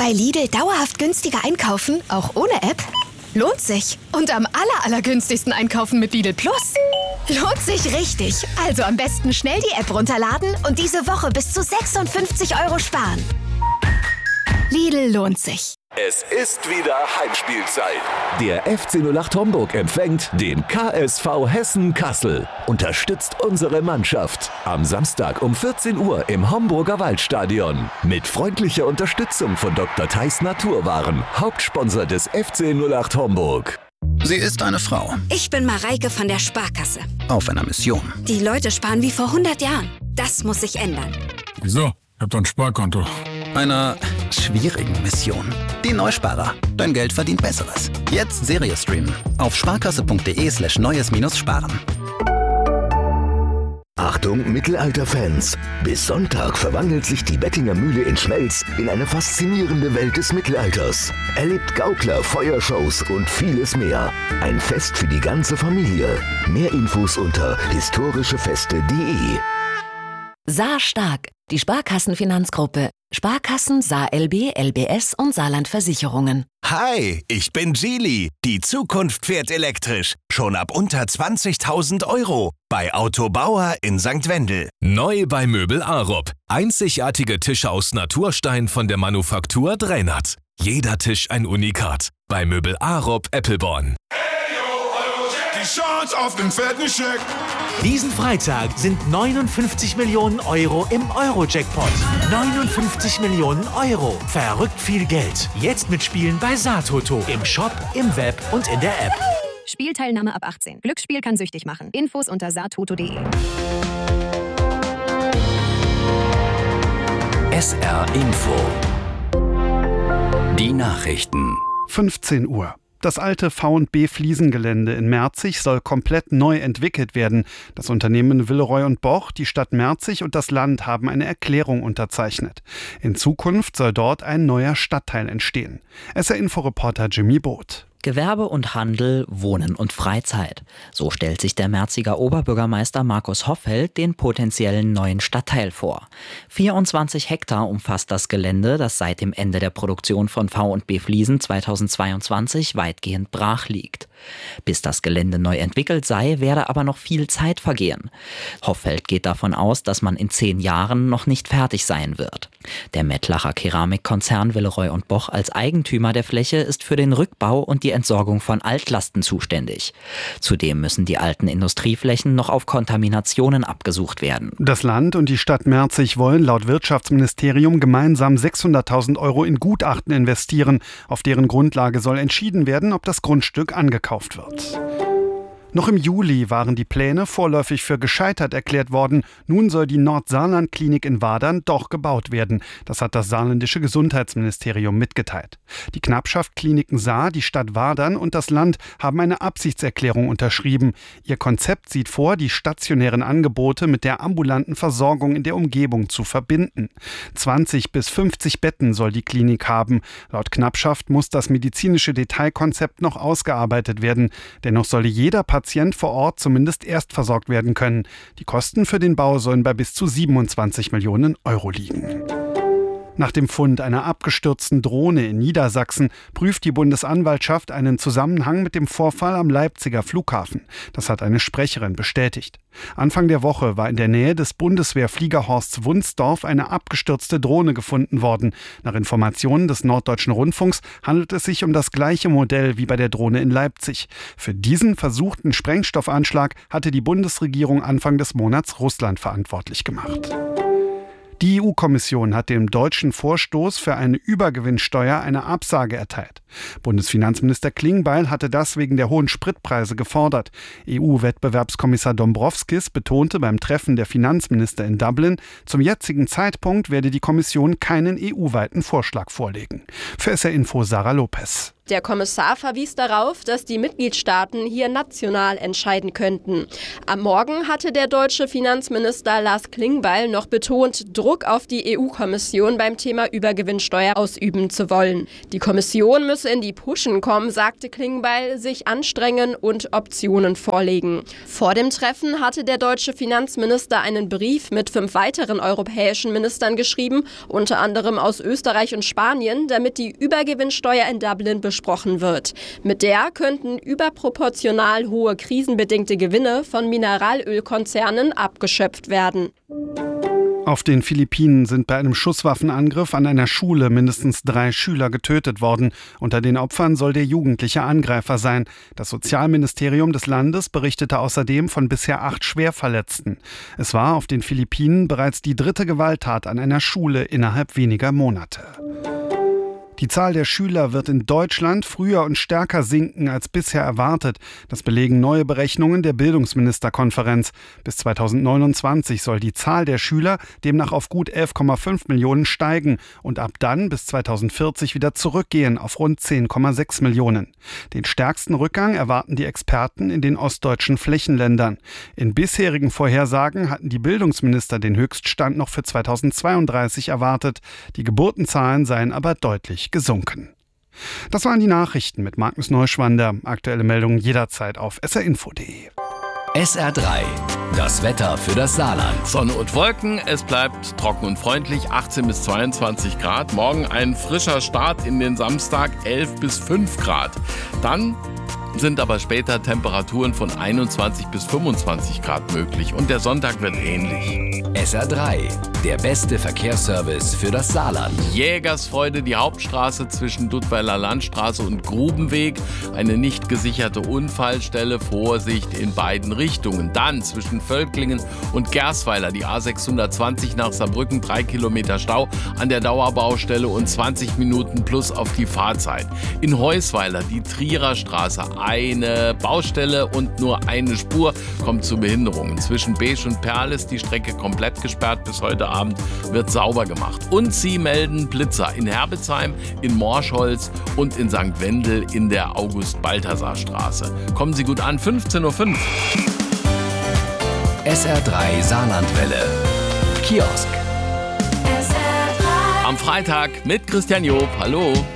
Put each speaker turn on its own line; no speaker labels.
Bei Lidl dauerhaft günstiger einkaufen, auch ohne App? Lohnt sich. Und am allergünstigsten einkaufen mit Lidl Plus? Lohnt sich richtig. Also am besten schnell die App runterladen und diese Woche bis zu 56 € sparen. Lidl lohnt sich.
Es ist wieder Heimspielzeit. Der FC 08 Homburg empfängt den KSV Hessen Kassel. Unterstützt unsere Mannschaft. Am Samstag um 14 Uhr im Homburger Waldstadion. Mit freundlicher Unterstützung von Dr. Theis Naturwaren, Hauptsponsor des FC 08 Homburg.
Sie ist eine Frau.
Ich bin Mareike von der Sparkasse.
Auf einer Mission.
Die Leute sparen wie vor 100 Jahren. Das muss sich ändern.
Wieso? Ich hab doch ein Sparkonto.
Einer schwierigen Mission. Die Neusparer. Dein Geld verdient Besseres. Jetzt Serie streamen. Auf sparkasse.de/neues-sparen.
Achtung, Mittelalter-Fans! Bis Sonntag verwandelt sich die Bettinger Mühle in Schmelz in eine faszinierende Welt des Mittelalters. Erlebt Gaukler, Feuershows und vieles mehr. Ein Fest für die ganze Familie. Mehr Infos unter historischefeste.de.
Saar Stark, die Sparkassenfinanzgruppe. Sparkassen, Saar LB, LBS und Saarland Versicherungen.
Hi, ich bin Geely. Die Zukunft fährt elektrisch. Schon ab unter 20.000 € bei Auto Bauer in St. Wendel.
Neu bei Möbel Arup. Einzigartige Tische aus Naturstein von der Manufaktur Drainert. Jeder Tisch ein Unikat. Bei Möbel Arup Eppelborn.
Die Chance auf den fetten Scheck.
Diesen Freitag sind 59 Millionen € im Euro-Jackpot. 59 Millionen €. Verrückt viel Geld. Jetzt mitspielen bei Saartoto. Im Shop, im Web und in der App.
Spielteilnahme ab 18. Glücksspiel kann süchtig machen. Infos unter saartoto.de.
SR Info. Die Nachrichten.
15 Uhr. Das alte V&B Fliesengelände in Merzig soll komplett neu entwickelt werden. Das Unternehmen Villeroy & Boch, die Stadt Merzig und das Land haben eine Erklärung unterzeichnet. In Zukunft soll dort ein neuer Stadtteil entstehen. SR-Info-Reporter Jimmy Both.
Gewerbe und Handel, Wohnen und Freizeit. So stellt sich der Merziger Oberbürgermeister Markus Hoffeld den potenziellen neuen Stadtteil vor. 24 Hektar umfasst das Gelände, das seit dem Ende der Produktion von V&B Fliesen 2022 weitgehend brach liegt. Bis das Gelände neu entwickelt sei, werde aber noch viel Zeit vergehen. Hoffeld geht davon aus, dass man in 10 Jahren noch nicht fertig sein wird. Der Mettlacher Keramikkonzern Villeroy & Boch als Eigentümer der Fläche ist für den Rückbau und die Entsorgung von Altlasten zuständig. Zudem müssen die alten Industrieflächen noch auf Kontaminationen abgesucht werden.
Das Land und die Stadt Merzig wollen laut Wirtschaftsministerium gemeinsam 600.000 € in Gutachten investieren. Auf deren Grundlage soll entschieden werden, ob das Grundstück angekauft wird. Noch im Juli waren die Pläne vorläufig für gescheitert erklärt worden. Nun soll die Nordsaarland-Klinik in Wadern doch gebaut werden. Das hat das saarländische Gesundheitsministerium mitgeteilt. Die Knappschaft Kliniken Saar, die Stadt Wadern und das Land haben eine Absichtserklärung unterschrieben. Ihr Konzept sieht vor, die stationären Angebote mit der ambulanten Versorgung in der Umgebung zu verbinden. 20 bis 50 Betten soll die Klinik haben. Laut Knappschaft muss das medizinische Detailkonzept noch ausgearbeitet werden. Dennoch solle jeder Patient vor Ort zumindest erst versorgt werden können. Die Kosten für den Bau sollen bei bis zu 27 Millionen € liegen. Nach dem Fund einer abgestürzten Drohne in Niedersachsen prüft die Bundesanwaltschaft einen Zusammenhang mit dem Vorfall am Leipziger Flughafen. Das hat eine Sprecherin bestätigt. Anfang der Woche war in der Nähe des Bundeswehrfliegerhorsts Wunsdorf eine abgestürzte Drohne gefunden worden. Nach Informationen des Norddeutschen Rundfunks handelt es sich um das gleiche Modell wie bei der Drohne in Leipzig. Für diesen versuchten Sprengstoffanschlag hatte die Bundesregierung Anfang des Monats Russland verantwortlich gemacht. Die EU-Kommission hat dem deutschen Vorstoß für eine Übergewinnsteuer eine Absage erteilt. Bundesfinanzminister Klingbeil hatte das wegen der hohen Spritpreise gefordert. EU-Wettbewerbskommissar Dombrovskis betonte beim Treffen der Finanzminister in Dublin, zum jetzigen Zeitpunkt werde die Kommission keinen EU-weiten Vorschlag vorlegen. Für SR Info Sarah Lopez.
Der Kommissar verwies darauf, dass die Mitgliedstaaten hier national entscheiden könnten. Am Morgen hatte der deutsche Finanzminister Lars Klingbeil noch betont, Druck auf die EU-Kommission beim Thema Übergewinnsteuer ausüben zu wollen. Die Kommission müsse in die Puschen kommen, sagte Klingbeil, sich anstrengen und Optionen vorlegen. Vor dem Treffen hatte der deutsche Finanzminister einen Brief mit 5 weiteren europäischen Ministern geschrieben, unter anderem aus Österreich und Spanien, damit die Übergewinnsteuer in Dublin besprochen wird. Mit der könnten überproportional hohe krisenbedingte Gewinne von Mineralölkonzernen abgeschöpft werden.
Auf den Philippinen sind bei einem Schusswaffenangriff an einer Schule mindestens 3 Schüler getötet worden. Unter den Opfern soll der jugendliche Angreifer sein. Das Sozialministerium des Landes berichtete außerdem von bisher 8 Schwerverletzten. Es war auf den Philippinen bereits die 3. Gewalttat an einer Schule innerhalb weniger Monate. Die Zahl der Schüler wird in Deutschland früher und stärker sinken als bisher erwartet. Das belegen neue Berechnungen der Bildungsministerkonferenz. Bis 2029 soll die Zahl der Schüler demnach auf gut 11,5 Millionen steigen und ab dann bis 2040 wieder zurückgehen auf rund 10,6 Millionen. Den stärksten Rückgang erwarten die Experten in den ostdeutschen Flächenländern. In bisherigen Vorhersagen hatten die Bildungsminister den Höchststand noch für 2032 erwartet. Die Geburtenzahlen seien aber deutlich gesunken. Das waren die Nachrichten mit Magnus Neuschwander. Aktuelle Meldungen jederzeit auf srinfo.de.
SR3, das Wetter für das Saarland.
Sonne und Wolken, es bleibt trocken und freundlich, 18 bis 22 Grad. Morgen ein frischer Start in den Samstag, 11 bis 5 Grad. Dann sind aber später Temperaturen von 21 bis 25 Grad möglich und der Sonntag wird ähnlich.
SR3, der beste Verkehrsservice für das Saarland.
Jägersfreude, die Hauptstraße zwischen Duttweiler Landstraße und Grubenweg. Eine nicht gesicherte Unfallstelle, Vorsicht in beiden Richtungen. Dann zwischen Völklingen und Gersweiler die A620 nach Saarbrücken, 3 Kilometer Stau an der Dauerbaustelle und 20 Minuten plus auf die Fahrzeit. In Heusweiler die Trierer Straße, eine Baustelle und nur eine Spur, kommt zu Behinderungen. Zwischen Beesch und Perl ist die Strecke komplett gesperrt. Bis heute Abend wird sauber gemacht. Und sie melden Blitzer in Herbesheim, in Morschholz und in St. Wendel in der August-Balthasar-Straße. Kommen Sie gut an, 15:05 Uhr.
SR3 Saarlandwelle. Kiosk.
Am Freitag mit Christian Job. Hallo.